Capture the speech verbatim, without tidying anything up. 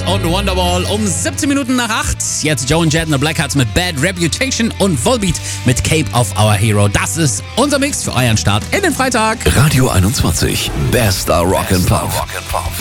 und Wonderwall um siebzehn Minuten nach acht. Jetzt Joe and Jett und The Blackhearts mit Bad Reputation und Volbeat mit Cape of Our Hero. Das ist unser Mix für euren Start in den Freitag. Radio einundzwanzig, bester Rock and Pop.